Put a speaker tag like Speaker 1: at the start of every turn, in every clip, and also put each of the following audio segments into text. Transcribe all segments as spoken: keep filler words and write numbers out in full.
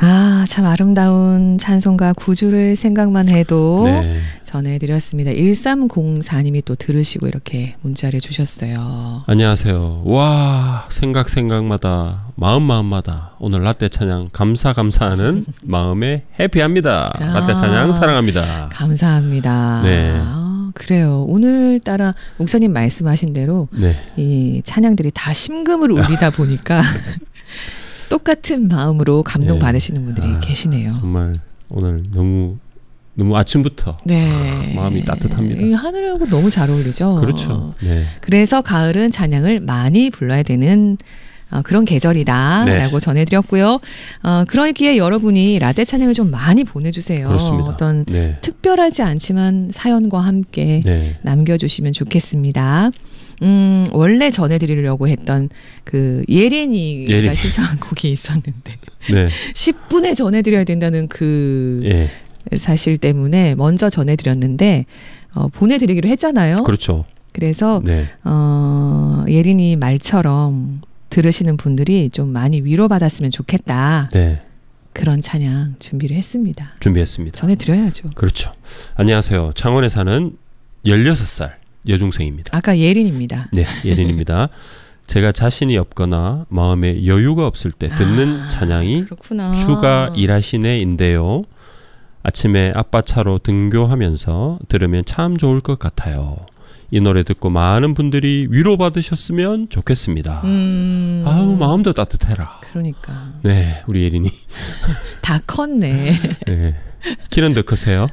Speaker 1: 아, 참 아름다운 찬송가 구주를 생각만 해도
Speaker 2: 네.
Speaker 1: 전해드렸습니다. 일삼공사님이 또 들으시고 이렇게 문자를 주셨어요.
Speaker 2: 안녕하세요. 와, 생각 생각마다 마음 마음마다 오늘 라떼 찬양 감사 감사하는 마음에 해피합니다.
Speaker 1: 아,
Speaker 2: 라떼 찬양 사랑합니다.
Speaker 1: 감사합니다.
Speaker 2: 네.
Speaker 1: 아, 그래요. 오늘따라 목사님 말씀하신 대로
Speaker 2: 네.
Speaker 1: 이 찬양들이 다 심금을 울리다 보니까 똑같은 마음으로 감동
Speaker 2: 네.
Speaker 1: 받으시는 분들이
Speaker 2: 아,
Speaker 1: 계시네요.
Speaker 2: 정말 오늘 너무 너무 아침부터
Speaker 1: 네.
Speaker 2: 아, 마음이 따뜻합니다.
Speaker 1: 이 하늘하고 너무 잘 어울리죠.
Speaker 2: 그렇죠. 네.
Speaker 1: 그래서 가을은 찬양을 많이 불러야 되는 어, 그런 계절이다라고
Speaker 2: 네.
Speaker 1: 전해드렸고요. 어, 그러기에 여러분이 라떼 찬양을 좀 많이 보내주세요.
Speaker 2: 그렇습니다.
Speaker 1: 어떤
Speaker 2: 네.
Speaker 1: 특별하지 않지만 사연과 함께
Speaker 2: 네.
Speaker 1: 남겨주시면 좋겠습니다. 음, 원래 전해드리려고 했던 그 예린이가
Speaker 2: 예린이.
Speaker 1: 신청한 곡이 있었는데
Speaker 2: 네.
Speaker 1: 십 분에 전해드려야 된다는 그
Speaker 2: 예.
Speaker 1: 사실 때문에 먼저 전해드렸는데 어, 보내드리기로 했잖아요.
Speaker 2: 그렇죠.
Speaker 1: 그래서
Speaker 2: 네.
Speaker 1: 어, 예린이 말처럼 들으시는 분들이 좀 많이 위로받았으면 좋겠다.
Speaker 2: 네.
Speaker 1: 그런 찬양 준비를 했습니다.
Speaker 2: 준비했습니다.
Speaker 1: 전해드려야죠.
Speaker 2: 그렇죠. 안녕하세요. 창원에 사는 열여섯 살 여중생입니다.
Speaker 1: 아까 예린입니다.
Speaker 2: 네, 예린입니다. 제가 자신이 없거나 마음에 여유가 없을 때 듣는
Speaker 1: 아,
Speaker 2: 찬양이
Speaker 1: 그렇구나.
Speaker 2: 휴가 일하시네인데요. 아침에 아빠 차로 등교하면서 들으면 참 좋을 것 같아요. 이 노래 듣고 많은 분들이 위로받으셨으면 좋겠습니다.
Speaker 1: 음,
Speaker 2: 아우, 마음도 따뜻해라.
Speaker 1: 그러니까
Speaker 2: 네, 우리 예린이.
Speaker 1: 다 컸네.
Speaker 2: 네. 키는 더 크세요?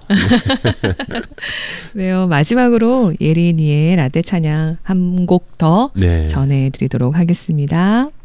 Speaker 1: 네요. 마지막으로 예린이의 라떼 찬양 한 곡 더
Speaker 2: 네.
Speaker 1: 전해드리도록 하겠습니다.